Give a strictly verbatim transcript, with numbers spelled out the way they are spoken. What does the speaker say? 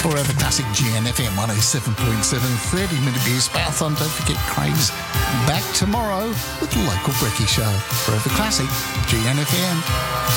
Forever Classic G N F M one oh seven point seven, thirty minute Beers Marathon. Don't forget Craig's back tomorrow with the local Brekkie Show. Forever Classic G N F M.